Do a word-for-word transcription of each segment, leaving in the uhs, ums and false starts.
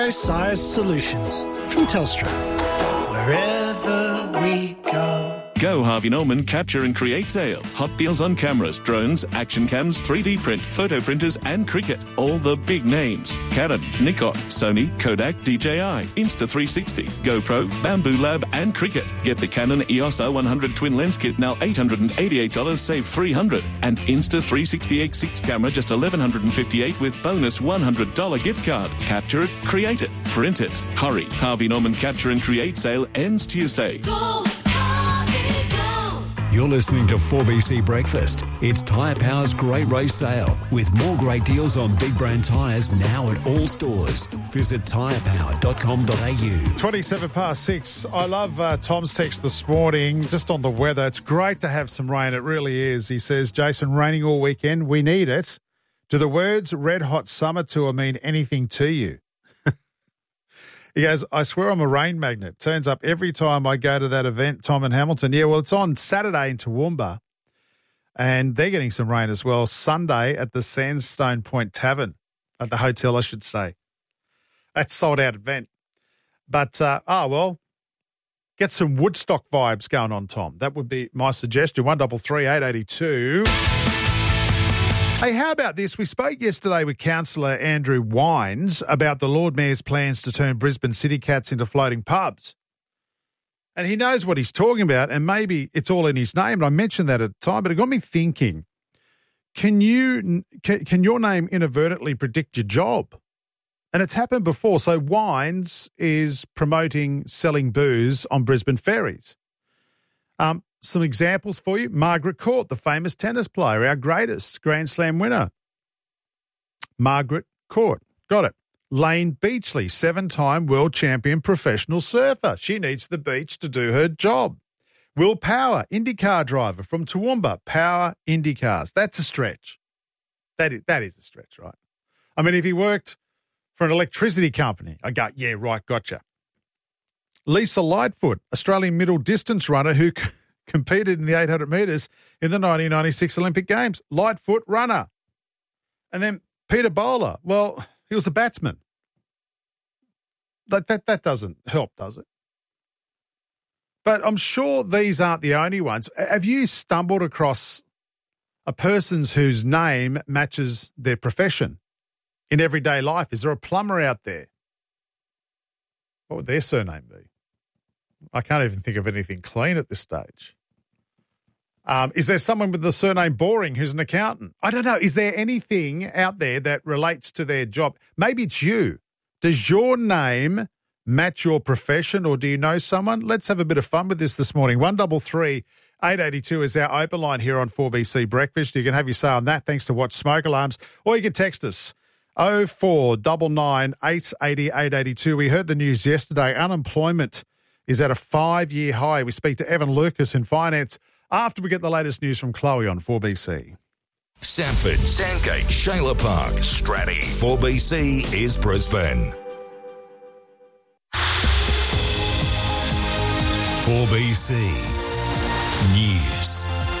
Size Solutions from Telstra. Wherever we go. Go Harvey Norman Capture and Create sale. Hot deals on cameras, drones, action cams, three D print, photo printers and cricket. All the big names. Canon, Nikon, Sony, Kodak, D J I, Insta three sixty, GoPro, Bamboo Lab and Cricut. Get the Canon E O S R one hundred twin lens kit now eight hundred eighty-eight dollars, save three hundred dollars. And Insta three sixty X six camera just eleven fifty-eight dollars with bonus one hundred dollars gift card. Capture it, create it, print it. Hurry. Harvey Norman Capture and Create sale ends Tuesday. Go. You're listening to four B C Breakfast. It's Tyre Power's Great Race Sale with more great deals on big brand tyres now at all stores. Visit tyre power dot com dot a u. twenty-seven past six. I love uh, Tom's text this morning just on the weather. It's great to have some rain. It really is. He says, Jason, raining all weekend. We need it. Do the words Red Hot Summer Tour mean anything to you? He goes, I swear I'm a rain magnet. Turns up every time I go to that event, Tom and Hamilton. Yeah, well, it's on Saturday in Toowoomba, and they're getting some rain as well. Sunday at the Sandstone Point Tavern, at the hotel, I should say. That's sold-out event. But, uh, oh, well, get some Woodstock vibes going on, Tom. That would be my suggestion. one double three eight eight two. Hey, how about this? We spoke yesterday with Councillor Andrew Wines about the Lord Mayor's plans to turn Brisbane City Cats into floating pubs. And he knows what he's talking about, and maybe it's all in his name. And I mentioned that at the time, but it got me thinking, can you can, can your name inadvertently predict your job? And it's happened before. So Wines is promoting selling booze on Brisbane ferries. Um, Some examples for you. Margaret Court, the famous tennis player, our greatest Grand Slam winner. Margaret Court, got it. Lane Beachley, seven-time world champion professional surfer. She needs the beach to do her job. Will Power, IndyCar driver from Toowoomba, Power IndyCars. That's a stretch. That is, that is a stretch, right? I mean, if he worked for an electricity company, I go, yeah, right, gotcha. Lisa Lightfoot, Australian middle distance runner who c- competed in the eight hundred metres in the nineteen ninety-six Olympic Games. Lightfoot runner. And then Peter Bowler, well, he was a batsman. That, that, that doesn't help, does it? But I'm sure these aren't the only ones. Have you stumbled across a person whose name matches their profession in everyday life? Is there a plumber out there? What would their surname be? I can't even think of anything clean at this stage. Um, is there someone with the surname Boring who's an accountant? I don't know. Is there anything out there that relates to their job? Maybe it's you. Does your name match your profession, or do you know someone? Let's have a bit of fun with this this morning. one double three eight eight two is our open line here on four B C Breakfast. You can have your say on that thanks to Watch Smoke Alarms, or you can text us oh four nine nine eight eight oh eight eight two. We heard the news yesterday. Unemployment is at a five-year high. We speak to Evan Lucas in finance after we get the latest news from Chloe on four B C. Sanford, Sandgate, Shayla Park, Stratty. four B C is Brisbane. four B C News.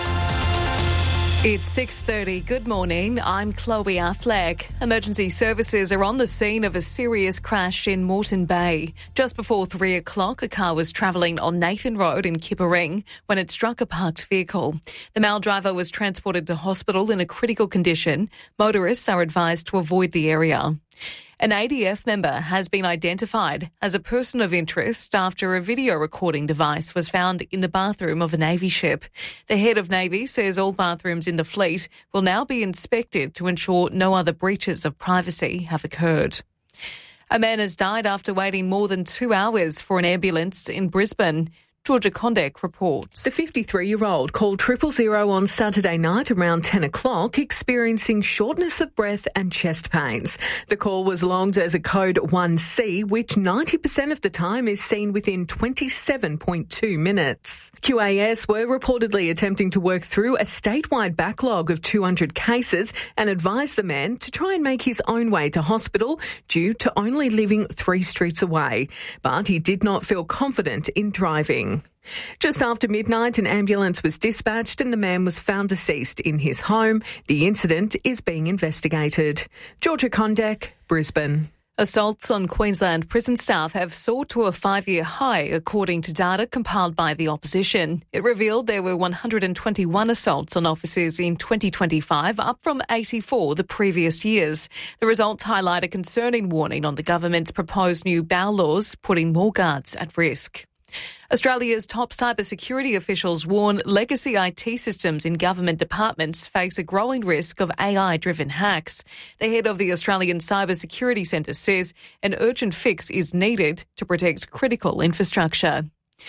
It's six thirty. Good morning. I'm Chloe Affleck. Emergency services are on the scene of a serious crash in Moreton Bay. Just before three o'clock, a car was travelling on Nathan Road in Kippa-Ring when it struck a parked vehicle. The male driver was transported to hospital in a critical condition. Motorists are advised to avoid the area. An A D F member has been identified as a person of interest after a video recording device was found in the bathroom of a Navy ship. The head of Navy says all bathrooms in the fleet will now be inspected to ensure no other breaches of privacy have occurred. A man has died after waiting more than two hours for an ambulance in Brisbane. Georgia Condek reports. The fifty-three-year-old called triple zero on Saturday night around ten o'clock, experiencing shortness of breath and chest pains. The call was logged as a code one C, which ninety percent of the time is seen within twenty-seven point two minutes. Q A S were reportedly attempting to work through a statewide backlog of two hundred cases and advised the man to try and make his own way to hospital due to only living three streets away. But he did not feel confident in driving. Just after midnight, an ambulance was dispatched and the man was found deceased in his home. The incident is being investigated. Georgia Condek, Brisbane. Assaults on Queensland prison staff have soared to a five-year high, according to data compiled by the opposition. It revealed there were one hundred twenty-one assaults on officers in twenty twenty-five, up from eighty-four the previous years. The results highlight a concerning warning on the government's proposed new bail laws, putting more guards at risk. Australia's top cybersecurity officials warn legacy I T systems in government departments face a growing risk of A I-driven hacks. The head of the Australian Cybersecurity Centre says an urgent fix is needed to protect critical infrastructure.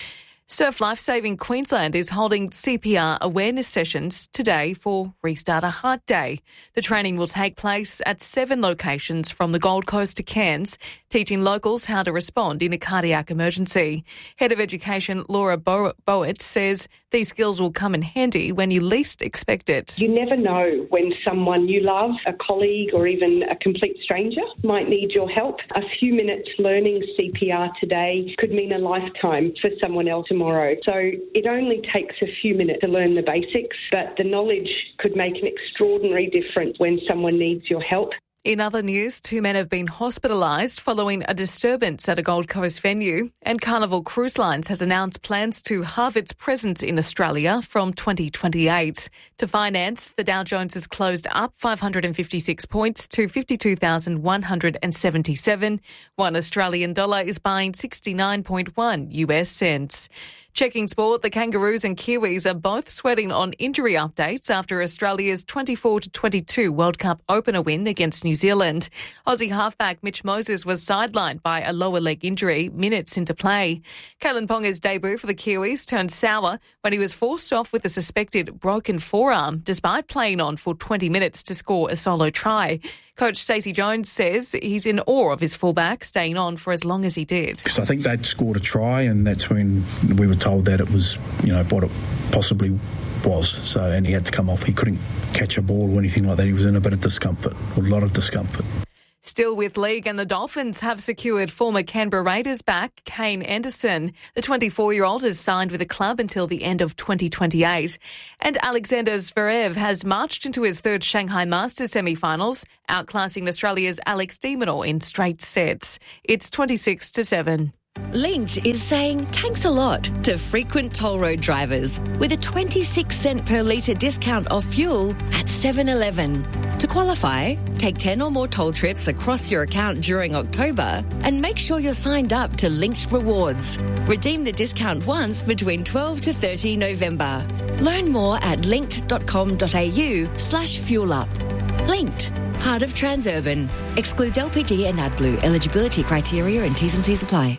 Surf Lifesaving Queensland is holding C P R awareness sessions today for Restart a Heart Day. The training will take place at seven locations from the Gold Coast to Cairns, teaching locals how to respond in a cardiac emergency. Head of Education Laura Bo- Bowitt says these skills will come in handy when you least expect it. You never know when someone you love, a colleague or even a complete stranger, might need your help. A few minutes learning C P R today could mean a lifetime for someone else tomorrow. So it only takes a few minutes to learn the basics, but the knowledge could make an extraordinary difference when someone needs your help. In other news, two men have been hospitalised following a disturbance at a Gold Coast venue, and Carnival Cruise Lines has announced plans to halve its presence in Australia from twenty twenty-eight. To finance, the Dow Jones has closed up five hundred fifty-six points to fifty-two thousand one hundred seventy-seven. One Australian dollar is buying sixty-nine point one U S cents. Checking sport, the Kangaroos and Kiwis are both sweating on injury updates after Australia's twenty-four to twenty-two World Cup opener win against New Zealand. Aussie halfback Mitch Moses was sidelined by a lower leg injury minutes into play. Kalen Ponga's debut for the Kiwis turned sour when he was forced off with a suspected broken forearm, despite playing on for twenty minutes to score a solo try. Coach Stacey Jones says he's in awe of his fullback staying on for as long as he did. Because I think they'd scored a try, and that's when we were told that it was, you know, what it possibly was. So, and he had to come off. He couldn't catch a ball or anything like that. He was in a bit of discomfort, a lot of discomfort. Still with league, and the Dolphins have secured former Canberra Raiders back Kane Anderson. The twenty-four-year-old has signed with the club until the end of twenty twenty-eight. And Alexander Zverev has marched into his third Shanghai Masters semi-finals, outclassing Australia's Alex de Minaur in straight sets. It's twenty-six to seven. Linked is saying thanks a lot to frequent toll road drivers with a twenty-six cent per litre discount off fuel at seven eleven. To qualify, take ten or more toll trips across your account during October and make sure you're signed up to Linked Rewards. Redeem the discount once between twelve to thirty November. Learn more at linked.com.au slash fuel up. Linked, part of Transurban. Excludes L P G and AdBlue. Eligibility criteria and T's and C's apply.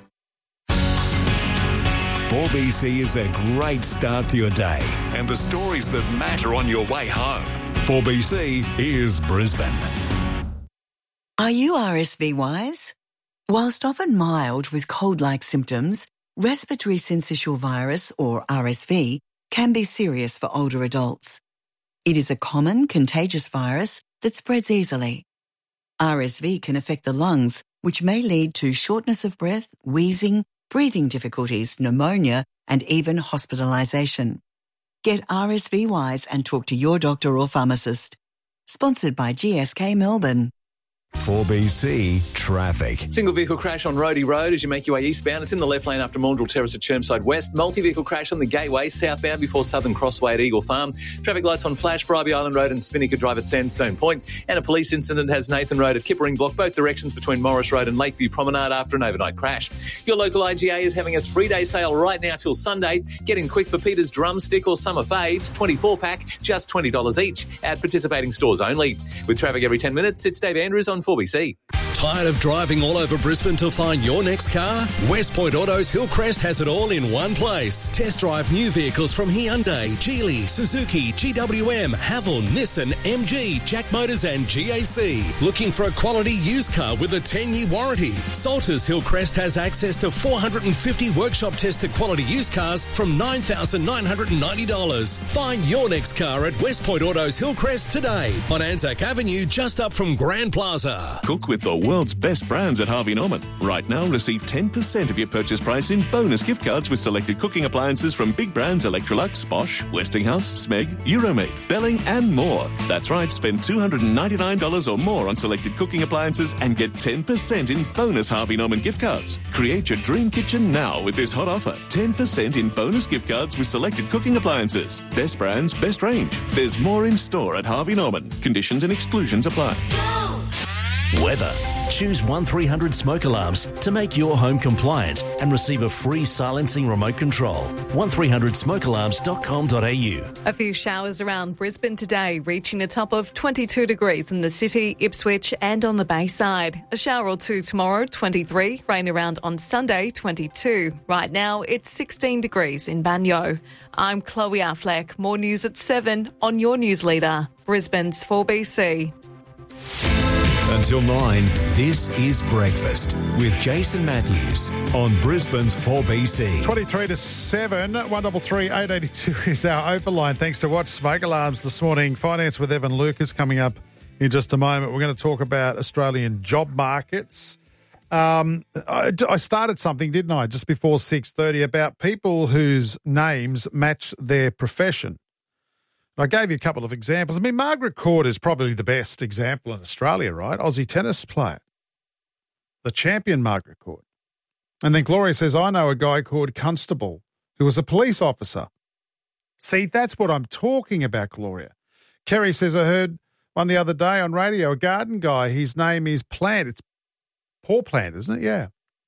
four B C is a great start to your day and the stories that matter on your way home. four B C is Brisbane. Are you R S V wise? Whilst often mild with cold-like symptoms, respiratory syncytial virus, or R S V, can be serious for older adults. It is a common contagious virus that spreads easily. R S V can affect the lungs, which may lead to shortness of breath, wheezing, breathing difficulties, pneumonia, and even hospitalisation. Get R S V wise and talk to your doctor or pharmacist. Sponsored by G S K Melbourne. four B C traffic. Single vehicle crash on Rhodey Road as you make your way eastbound. It's in the left lane after Maundrell Terrace at Chermside West. Multi-vehicle crash on the Gateway southbound before Southern Crossway at Eagle Farm. Traffic lights on Flash, Bribey Island Road and Spinnaker Drive at Sandstone Point. And a police incident has Nathan Road at Kippering Block, both directions between Morris Road and Lakeview Promenade after an overnight crash. Your local I G A is having a three-day sale right now till Sunday. Get in quick for Peter's Drumstick or Summer Faves, twenty-four pack, just twenty dollars each at participating stores only. With traffic every ten minutes, it's Dave Andrews on four B C. Tired of driving all over Brisbane to find your next car? West Point Autos Hillcrest has it all in one place. Test drive new vehicles from Hyundai, Geely, Suzuki, G W M, Haval, Nissan, M G, Jack Motors and G A C. Looking for a quality used car with a ten-year warranty? Salters Hillcrest has access to four hundred fifty workshop tested quality used cars from nine thousand nine hundred ninety dollars. Find your next car at West Point Autos Hillcrest today on Anzac Avenue, just up from Grand Plaza. Cook with the world's best brands at Harvey Norman. Right now, receive ten percent of your purchase price in bonus gift cards with selected cooking appliances from big brands Electrolux, Bosch, Westinghouse, Smeg, Euromade, Belling and more. That's right, spend two hundred ninety-nine dollars or more on selected cooking appliances and get ten percent in bonus Harvey Norman gift cards. Create your dream kitchen now with this hot offer. ten percent in bonus gift cards with selected cooking appliances. Best brands, best range. There's more in store at Harvey Norman. Conditions and exclusions apply. Weather. Choose one three hundred Smoke Alarms to make your home compliant and receive a free silencing remote control. one three hundred smoke alarms dot com dot a u. A few showers around Brisbane today, reaching a top of twenty-two degrees in the city, Ipswich and on the Bayside. A shower or two tomorrow, twenty-three. Rain around on Sunday, twenty-two. Right now, it's sixteen degrees in Banyo. I'm Chloe Affleck. More news at seven on your news leader, Brisbane's four B C. Until nine, this is Breakfast with Jason Matthews on Brisbane's four B C. twenty-three to seven, one double three, eight eighty-two is our open line. Thanks to Watch Smoke Alarms this morning. Finance with Evan Lucas coming up in just a moment. We're going to talk about Australian job markets. Um, I, I started something, didn't I, just before six thirty about people whose names match their profession. I gave you a couple of examples. I mean, Margaret Court is probably the best example in Australia, right? Aussie tennis player. The champion Margaret Court. And then Gloria says, I know a guy called Constable who was a police officer. See, that's what I'm talking about, Gloria. Kerry says, I heard one the other day on radio, a garden guy, his name is Plant. It's Paul Plant, isn't it? Yeah.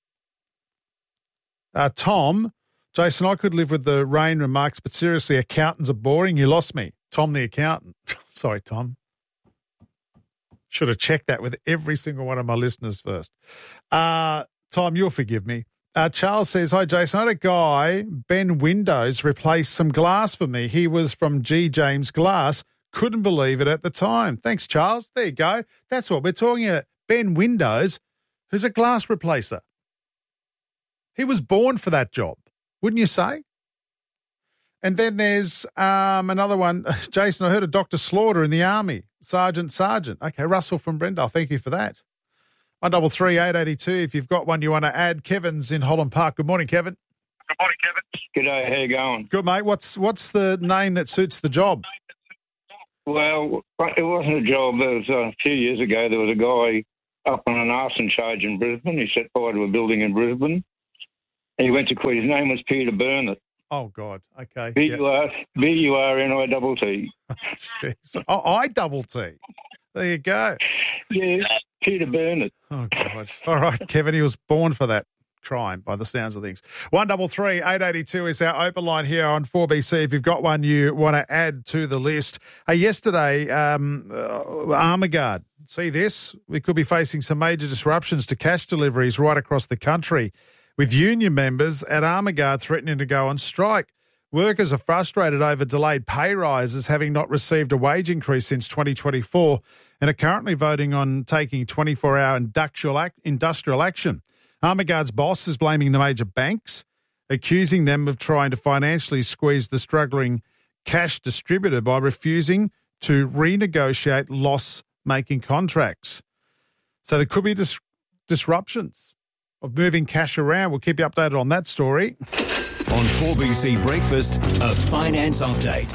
Uh, Tom, Jason, I could live with the rain remarks, but seriously, accountants are boring. You lost me. Tom the accountant. Sorry, Tom. Should have checked that with every single one of my listeners first. Uh, Tom, you'll forgive me. Uh, Charles says, hi, Jason. I had a guy, Ben Windows, replace some glass for me. He was from G. James Glass. Couldn't believe it at the time. Thanks, Charles. There you go. That's what we're talking about. Ben Windows, who's a glass replacer. He was born for that job, wouldn't you say? And then there's um, another one. Jason, I heard of Doctor Slaughter in the Army. Sergeant, Sergeant. Okay, Russell from Brendale. Thank you for that. one double three, eight eighty-two. If you've got one you want to add. Kevin's in Holland Park. Good morning, Kevin. Good morning, Kevin. G'day, how you going? Good, mate. What's what's the name that suits the job? Well, it wasn't a job. It was uh, a few years ago. There was a guy up on an arson charge in Brisbane. He set fire to a building in Brisbane. He went to quit. His name was Peter Burnett. Oh, God. Okay. B U R B U R N I double T. Oh, I double T. There you go. Yeah, Peter Burnett. Oh, God. All right, Kevin, he was born for that crime by the sounds of things. one double three, eight eighty-two is our open line here on four B C. If you've got one you want to add to the list. Uh, yesterday, um, uh, Armaguard. See this? We could be facing some major disruptions to cash deliveries right across the country, with union members at Armaguard threatening to go on strike. Workers are frustrated over delayed pay rises, having not received a wage increase since twenty twenty-four, and are currently voting on taking twenty-four hour industrial, act, industrial action. Armaguard's boss is blaming the major banks, accusing them of trying to financially squeeze the struggling cash distributor by refusing to renegotiate loss-making contracts. So there could be dis- disruptions of moving cash around. We'll keep you updated on that story. On four B C Breakfast, a finance update.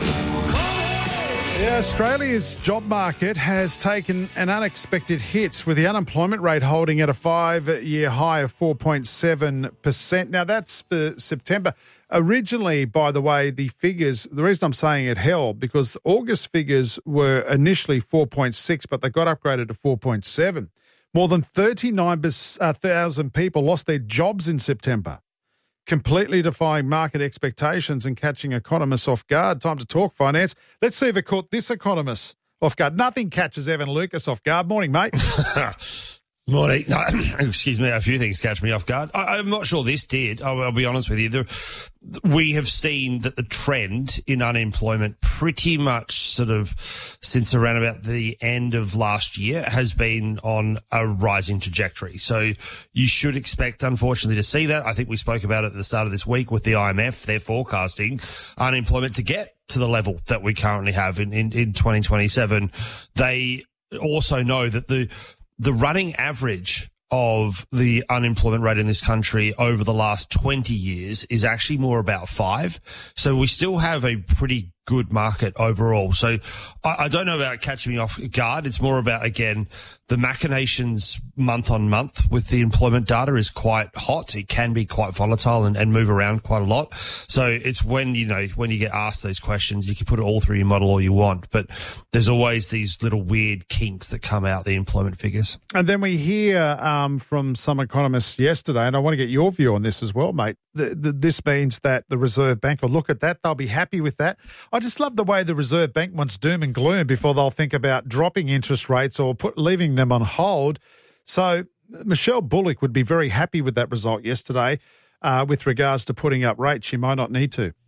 Yeah, Australia's job market has taken an unexpected hit, with the unemployment rate holding at a five-year high of four point seven percent. Now, that's for September. Originally, by the way, the figures, the reason I'm saying it held, because August figures were initially four point six, but they got upgraded to four point seven. More than thirty-nine thousand people lost their jobs in September, completely defying market expectations and catching economists off guard. Time to talk finance. Let's see if it caught this economist off guard. Nothing catches Evan Lucas off guard. Morning, mate. Morning. No, excuse me, a few things catch me off guard. I, I'm not sure this did. I'll, I'll be honest with you. The, we have seen that the trend in unemployment pretty much sort of since around about the end of last year has been on a rising trajectory. So you should expect, unfortunately, to see that. I think we spoke about it at the start of this week with the I M F. They're forecasting unemployment to get to the level that we currently have in, in, in twenty twenty-seven. They also know that the the running average of the unemployment rate in this country over the last twenty years is actually more about five. So we still have a pretty good market overall. So I, I don't know about catching me off guard. It's more about, again, the machinations month on month with the employment data is quite hot. It can be quite volatile and, and move around quite a lot. So it's when, you know, when you get asked those questions, you can put it all through your model all you want, but there's always these little weird kinks that come out, the employment figures. And then we hear um, from some economists yesterday, and I want to get your view on this as well, mate. The, the, this means that the Reserve Bank will look at that. They'll be happy with that. I just love the way the Reserve Bank wants doom and gloom before they'll think about dropping interest rates or put leaving them on hold. So Michelle Bullock would be very happy with that result yesterday uh, with regards to putting up rates. She might not need to.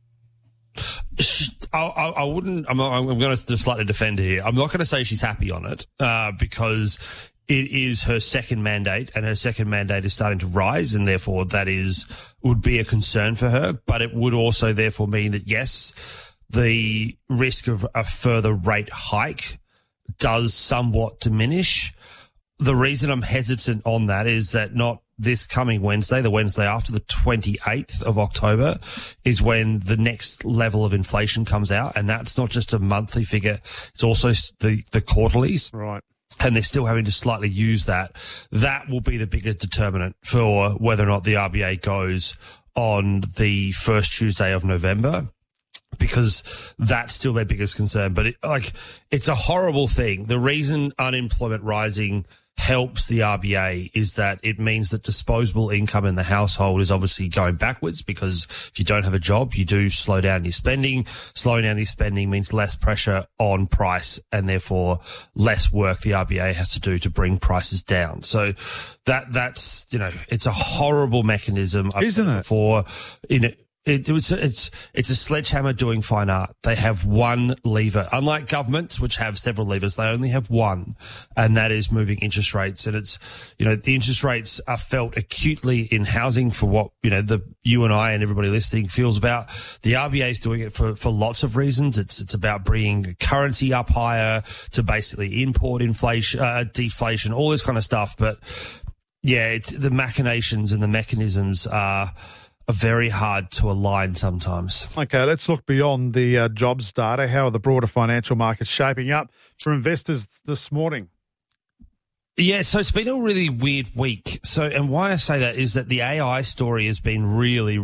I, I, I wouldn't. I'm, I'm going to slightly defend her here. I'm not going to say she's happy on it uh, because it is her second mandate, and her second mandate is starting to rise, and therefore that is would be a concern for her. But it would also therefore mean that, yes, the risk of a further rate hike does somewhat diminish. The reason I'm hesitant on that is that not this coming Wednesday, the Wednesday after the twenty-eighth of October, is when the next level of inflation comes out, and that's not just a monthly figure, it's also the, the quarterlies. Right. And they're still having to slightly use that. That will be the biggest determinant for whether or not the R B A goes on the first Tuesday of November, because that's still their biggest concern. But it, like, it's a horrible thing. The reason unemployment rising helps the R B A is that it means that disposable income in the household is obviously going backwards, because if you don't have a job, you do slow down your spending. Slowing down your spending means less pressure on price, and therefore less work the R B A has to do to bring prices down. So that that's, you know, it's a horrible mechanism. Isn't it? For, in it. It, it's, it's, it's a sledgehammer doing fine art. They have one lever. Unlike governments, which have several levers, they only have one, and that is moving interest rates. And it's, you know, the interest rates are felt acutely in housing for what, you know, the, you and I and everybody listening feels about. The R B A is doing it for, for lots of reasons. It's, it's about bringing the currency up higher to basically import inflation, uh, deflation, all this kind of stuff. But yeah, it's the machinations and the mechanisms are, are very hard to align sometimes. Okay, let's look beyond the uh, jobs data. How are the broader financial markets shaping up for investors this morning? Yeah, so it's been a really weird week. So, and why I say that is that the A I story has been really,